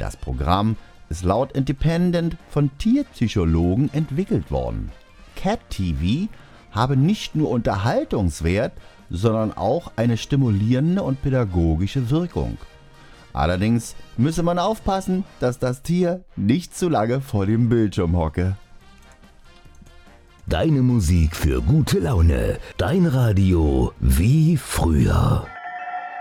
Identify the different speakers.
Speaker 1: Das Programm ist laut Independent von Tierpsychologen entwickelt worden. Cat TV habe nicht nur Unterhaltungswert, sondern auch eine stimulierende und pädagogische Wirkung. Allerdings müsse man aufpassen, dass das Tier nicht zu lange vor dem Bildschirm hocke.
Speaker 2: Deine Musik für gute Laune. Dein Radio wie früher.